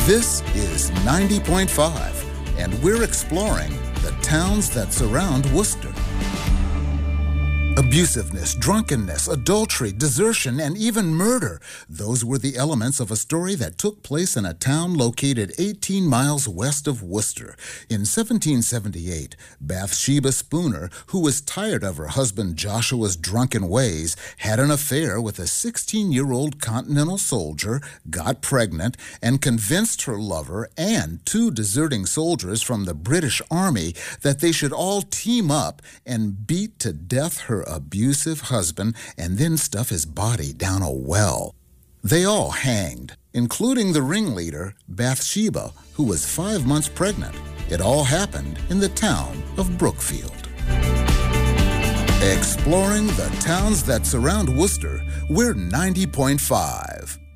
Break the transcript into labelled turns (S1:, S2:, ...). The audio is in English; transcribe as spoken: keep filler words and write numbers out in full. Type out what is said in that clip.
S1: This is ninety point five, and we're exploring the towns that surround Worcester. Abusiveness, drunkenness, adultery, desertion, and even murder. Those were the elements of a story that took place in a town located eighteen miles west of Worcester. In seventeen seventy-eight, Bathsheba Spooner, who was tired of her husband Joshua's drunken ways, had an affair with a sixteen-year-old Continental soldier, got pregnant, and convinced her lover and two deserting soldiers from the British Army that they should all team up and beat to death her abusive husband and then stuff his body down a well. They all hanged, including the ringleader, Bathsheba, who was five months pregnant. It all happened in the town of Brookfield. Exploring the towns that surround Worcester, we're ninety point five.